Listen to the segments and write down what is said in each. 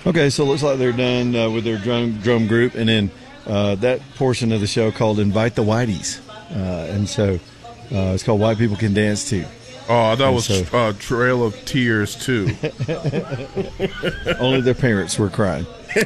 Okay, so it looks like they're done with their drum group, and then that portion of the show called Invite the Whiteys. And so it's called White People Can Dance Too. Oh, that was Trail of Tears, too. Only their parents were crying.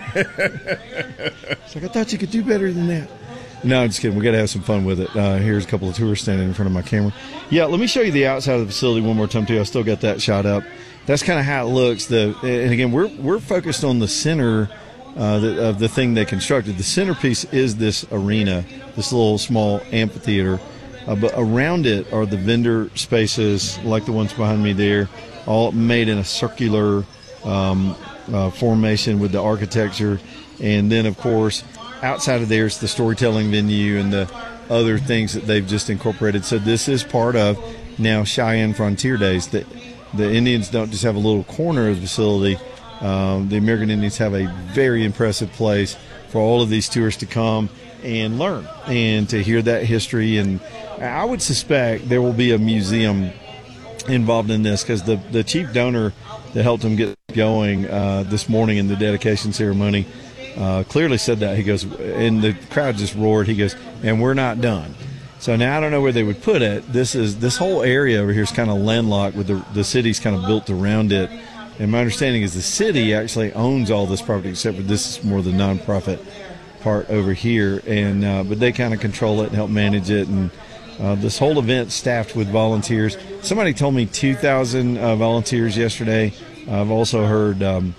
It's like, I thought you could do better than that. No, I'm just kidding. We got to have some fun with it. Here's a couple of tourists standing in front of my camera. Yeah, let me show you the outside of the facility one more time, too. I still got that shot up. That's kind of how it looks. And again, we're focused on the center of the thing they constructed. The centerpiece is this arena, this little small amphitheater. But around it are the vendor spaces, like the ones behind me there, all made in a circular formation with the architecture. And then, of course, outside of there is the storytelling venue and the other things that they've just incorporated. So this is part of now Cheyenne Frontier Days. The Indians don't just have a little corner of the facility. The American Indians have a very impressive place for all of these tourists to come and learn and to hear that history. And I would suspect there will be a museum involved in this, because the chief donor that helped them get going this morning in the dedication ceremony clearly said that. He goes, and the crowd just roared, he goes, and we're not done. So now I don't know where they would put it. This whole area over here is kind of landlocked with the city's kind of built around it. And my understanding is the city actually owns all this property, except for this is more the nonprofit part over here. And but they kind of control it and help manage it. And this whole event staffed with volunteers. Somebody told me 2,000 volunteers yesterday. I've also heard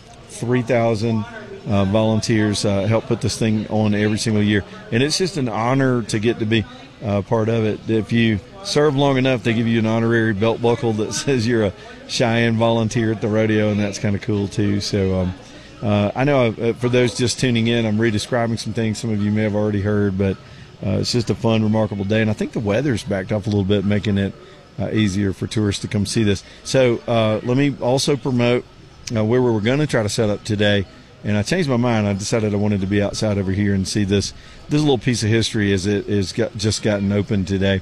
3,000 volunteers help put this thing on every single year. And it's just an honor to get to be part of it. If you serve long enough, they give you an honorary belt buckle that says you're a Cheyenne volunteer at the rodeo, and that's kind of cool too. So I know for those just tuning in, I'm re-describing some things some of you may have already heard, but it's just a fun, remarkable day. And I think the weather's backed off a little bit, making it easier for tourists to come see this. So let me also promote where we were going to try to set up today. And I changed my mind. I decided I wanted to be outside over here and see this little piece of history as it is just gotten open today.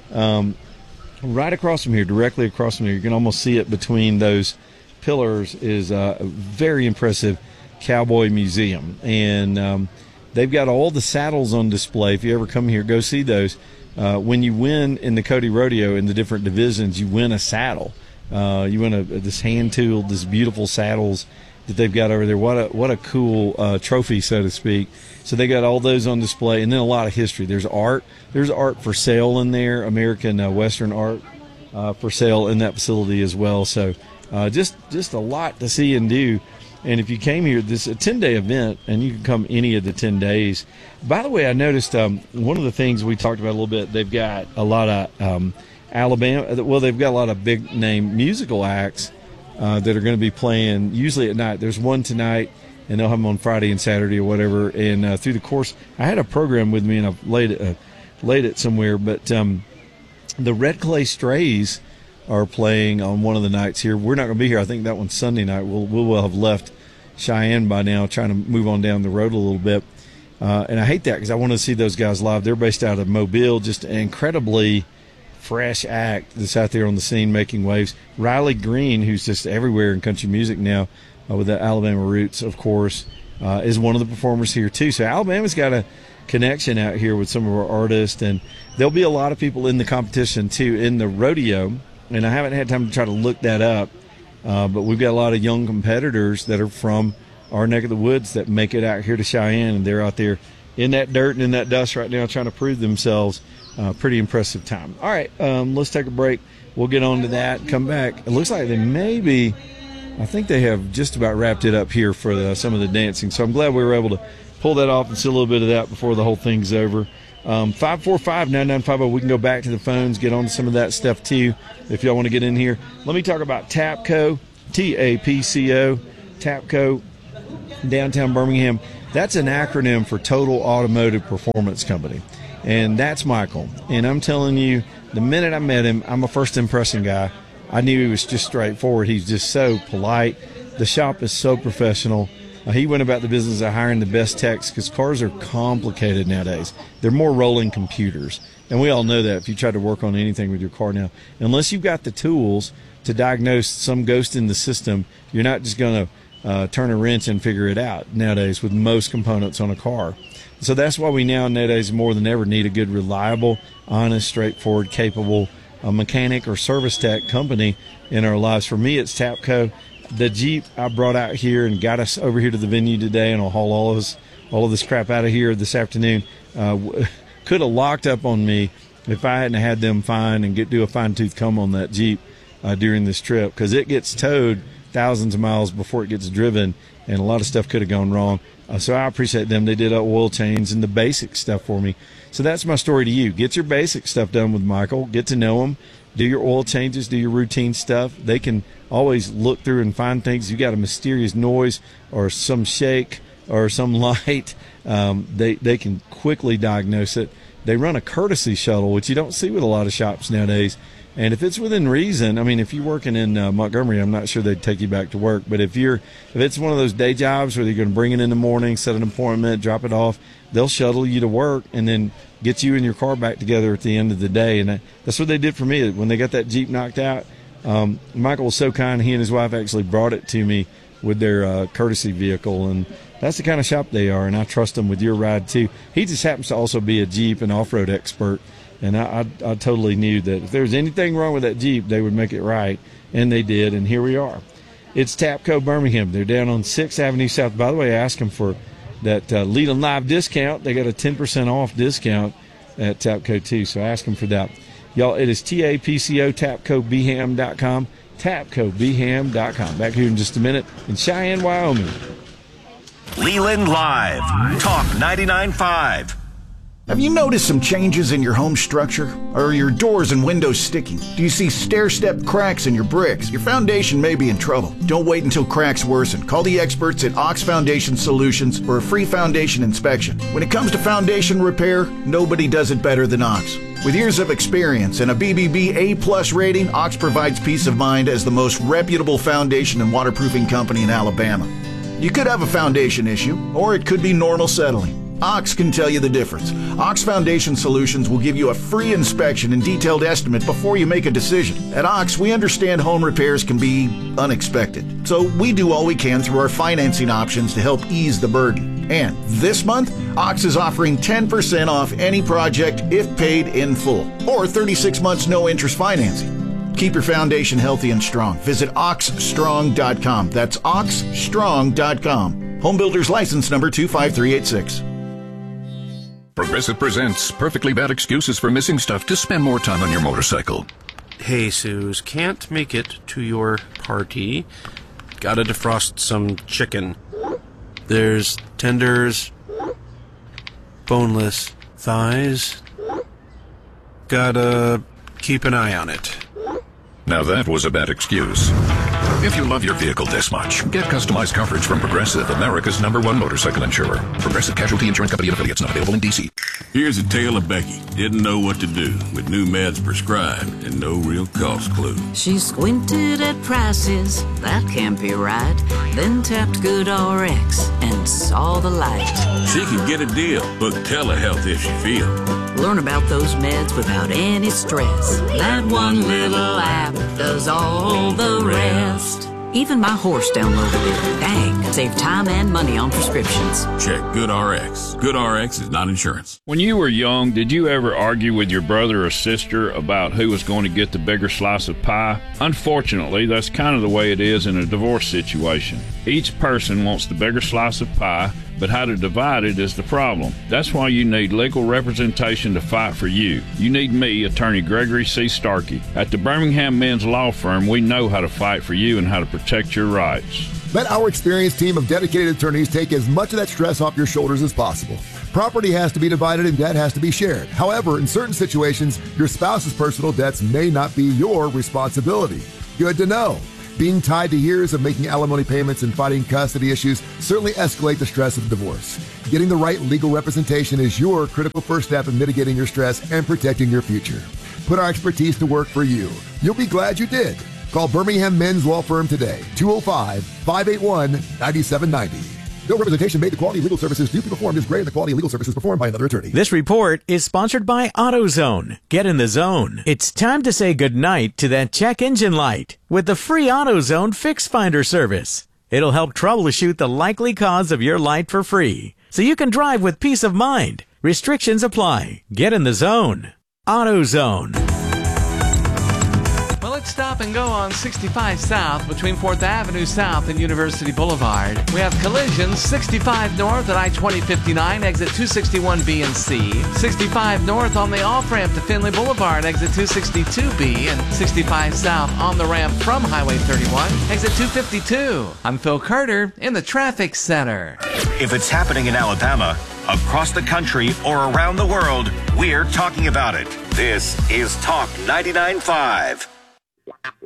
Right across from here, directly across from here, you can almost see it between those pillars, is a very impressive cowboy museum. And they've got all the saddles on display. If you ever come here, go see those. When you win in the Cody Rodeo in the different divisions, you win a saddle. You win this hand-tooled, this beautiful saddles that they've got over there. What a cool trophy, so to speak. So they got all those on display, and then a lot of history. There's art for sale in there, American Western art for sale in that facility as well. So just a lot to see and do. And if you came here, this is a 10-day event, and you can come any of the 10 days. By the way, I noticed one of the things we talked about a little bit, they've got a lot of Alabama. Well, they've got a lot of big-name musical acts that are going to be playing usually at night. There's one tonight, and they'll have them on Friday and Saturday or whatever. And through the course, I had a program with me, and I've laid it somewhere. But the Red Clay Strays are playing on one of the nights here. We're not going to be here. I think that one's Sunday night. We'll have left Cheyenne by now, trying to move on down the road a little bit. And I hate that, because I want to see those guys live. They're based out of Mobile, just an incredibly fresh act that's out there on the scene making waves. Riley Green, who's just everywhere in country music now with the Alabama roots, of course, is one of the performers here too. So Alabama's got a connection out here with some of our artists, and there'll be a lot of people in the competition too in the rodeo. And I haven't had time to try to look that up, but we've got a lot of young competitors that are from our neck of the woods that make it out here to Cheyenne, and they're out there in that dirt and in that dust right now trying to prove themselves. Pretty impressive time. All right, let's take a break. We'll get on to that, come back. It looks like I think they have just about wrapped it up here for some of the dancing. So I'm glad we were able to pull that off and see a little bit of that before the whole thing's over. 545-9950. We can go back to the phones, get on to some of that stuff too if y'all want to get in here. Let me talk about TAPCO, TAPCO, TAPCO, downtown Birmingham. That's an acronym for Total Automotive Performance Company. And that's Michael. And I'm telling you, the minute I met him, I'm a first impression guy. I knew he was just straightforward. He's just so polite. The shop is so professional. He went about the business of hiring the best techs, because cars are complicated nowadays. They're more rolling computers. And we all know that if you try to work on anything with your car now. Unless you've got the tools to diagnose some ghost in the system, you're not just going to turn a wrench and figure it out nowadays with most components on a car. So that's why we nowadays more than ever need a good, reliable, honest, straightforward, capable mechanic or service tech company in our lives. For me, it's Tapco. The Jeep I brought out here and got us over here to the venue today, and I'll haul all of this crap out of here this afternoon. Could have locked up on me if I hadn't had them find and do a fine-tooth comb on that Jeep during this trip, because it gets towed thousands of miles before it gets driven, and a lot of stuff could have gone wrong. So I appreciate them. They did oil change and the basic stuff for me. So that's my story to you. Get your basic stuff done with Michael. Get to know him. Do your oil changes. Do your routine stuff. They can always look through and find things. You got a mysterious noise or some shake or some light. They can quickly diagnose it. They run a courtesy shuttle, which you don't see with a lot of shops nowadays. And if it's within reason, I mean, if you're working in Montgomery, I'm not sure they'd take you back to work. But if it's one of those day jobs where you're going to bring it in the morning, set an appointment, drop it off, they'll shuttle you to work and then get you and your car back together at the end of the day. And that's what they did for me when they got that Jeep knocked out. Michael was so kind. He and his wife actually brought it to me with their courtesy vehicle, and that's the kind of shop they are, and I trust them with your ride too. He just happens to also be a Jeep and off-road expert, and I totally knew that if there was anything wrong with that Jeep, they would make it right, and they did, and here we are. It's Tapco Birmingham. They're down on 6th Avenue South. By the way, I asked them for that Lead 'em Live discount. They got a 10% off discount at Tapco too, so ask them for that. Y'all, it is TAPCO, TapcoBham.com, TapcoBham.com. Back here in just a minute in Cheyenne, Wyoming. Leland Live, Talk 99.5. Have you noticed some changes in your home structure? Are your doors and windows sticking? Do you see stair-step cracks in your bricks? Your foundation may be in trouble. Don't wait until cracks worsen. Call the experts at Ox Foundation Solutions for a free foundation inspection. When it comes to foundation repair, nobody does it better than Ox. With years of experience and a BBB A+ rating, Ox provides peace of mind as the most reputable foundation and waterproofing company in Alabama. You could have a foundation issue, or it could be normal settling. Ox can tell you the difference. Ox Foundation Solutions will give you a free inspection and detailed estimate before you make a decision. At Ox, we understand home repairs can be unexpected, so we do all we can through our financing options to help ease the burden. And this month, Ox is offering 10% off any project if paid in full, or 36 months no interest financing. Keep your foundation healthy and strong. Visit oxstrong.com. That's oxstrong.com. Home Builders License Number 25386. Progressive presents Perfectly Bad Excuses for Missing Stuff to Spend More Time on Your Motorcycle. Hey, Suze, can't make it to your party. Gotta defrost some chicken. There's tenders, boneless thighs. Gotta keep an eye on it. Now that was a bad excuse. If you love your vehicle this much, get customized coverage from Progressive, America's #1 motorcycle insurer. Progressive Casualty Insurance Company and affiliates, not available in D.C. Here's a tale of Becky. Didn't know what to do with new meds prescribed and no real cost clue. She squinted at prices, that can't be right. Then tapped GoodRx and saw the light. She could get a deal. Book telehealth if she feels. Learn about those meds without any stress. That one little app does all the rest. Even my horse downloaded it. Dang, save time and money on prescriptions. Check GoodRx. GoodRx is not insurance. When you were young, did you ever argue with your brother or sister about who was going to get the bigger slice of pie? Unfortunately, that's kind of the way it is in a divorce situation. Each person wants the bigger slice of pie, but how to divide it is the problem. That's why you need legal representation to fight for you. You need me, Attorney Gregory C. Starkey. At the Birmingham Men's Law Firm, we know how to fight for you and how to protect your rights. Let our experienced team of dedicated attorneys take as much of that stress off your shoulders as possible. Property has to be divided and debt has to be shared. However, in certain situations, your spouse's personal debts may not be your responsibility. Good to know. Being tied to years of making alimony payments and fighting custody issues certainly escalate the stress of divorce. Getting the right legal representation is your critical first step in mitigating your stress and protecting your future. Put our expertise to work for you. You'll be glad you did. Call Birmingham Men's Law Firm today, 205-581-9790. No representation made. The quality of legal services to be performed is greater than the quality of legal services performed by another attorney. This report is sponsored by AutoZone. Get in the zone. It's time to say goodnight to that check engine light with the free AutoZone Fix Finder service. It'll help troubleshoot the likely cause of your light for free, so you can drive with peace of mind. Restrictions apply. Get in the zone. AutoZone. Well, let's stop and go on 65 South between 4th Avenue South and University Boulevard. We have collisions 65 North at I-2059, exit 261B and C. 65 North on the off-ramp to Finley Boulevard, exit 262B. And 65 South on the ramp from Highway 31, exit 252. I'm Phil Carter in the Traffic Center. If it's happening in Alabama, across the country, or around the world, we're talking about it. This is Talk 99.5.